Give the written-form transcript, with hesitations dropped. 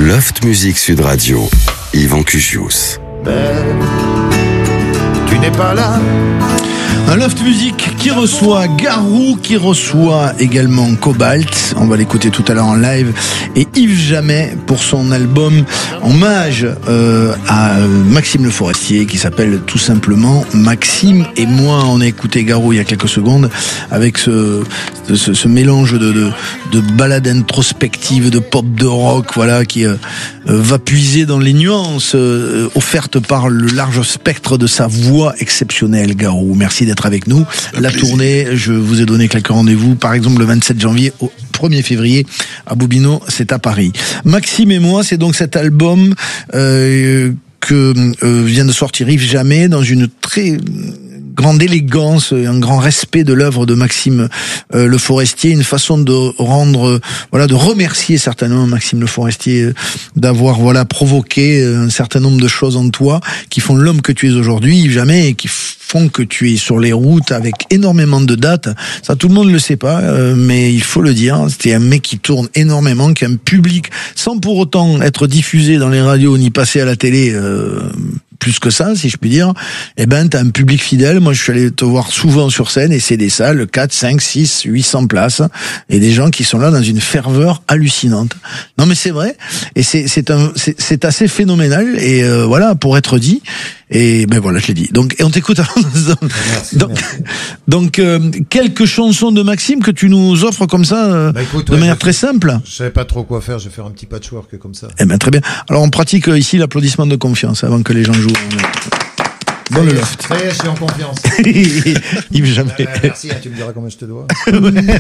Loft Music Sud Radio, Yvan Cugius. Tu n'es pas là. Un Loft Music qui reçoit Garou, qui reçoit également Cobalt, on va l'écouter tout à l'heure en live, et Yves Jamais pour son album hommage à Maxime Le Forestier qui s'appelle tout simplement Maxime et moi. On a écouté Garou il y a quelques secondes avec ce mélange de ballade introspective, de pop, de rock, voilà, qui va puiser dans les nuances offertes par le large spectre de sa voix exceptionnelle. Garou, merci d'être avec nous. La tournée, je vous ai donné quelques rendez-vous, par exemple le 27 janvier au 1er février à Bobino, c'est à Paris. Maxime et moi, c'est donc cet album que vient de sortir Yves Jamais dans une très grande élégance, un grand respect de l'œuvre de Maxime Le Forestier, une façon de rendre, de remercier certainement Maxime Le Forestier d'avoir provoqué un certain nombre de choses en toi qui font l'homme que tu es aujourd'hui, Yves Jamais, et qui font que tu es sur les routes avec énormément de dates. Ça, tout le monde ne le sait pas, mais il faut le dire. C'était un mec qui tourne énormément, qui a un public sans pour autant être diffusé dans les radios ni passer à la télé. Plus que ça, si je puis dire, t'as un public fidèle. Moi, je suis allé te voir souvent sur scène et c'est des salles, 4, 5, 6, 800 places et des gens qui sont là dans une ferveur hallucinante. Non, mais c'est vrai. Et c'est assez phénoménal et pour être dit. Et je l'ai dit. Donc, et on t'écoute. Donc, quelques chansons de Maxime que tu nous offres comme ça, de manière très simple. Je savais pas trop quoi faire. Je vais faire un petit patchwork comme ça. Très bien. Alors, on pratique ici l'applaudissement de confiance avant que les gens jouent. Dans le loft. Ça y est, je suis en confiance. Yves Jamais. Merci, tu me diras combien je te dois.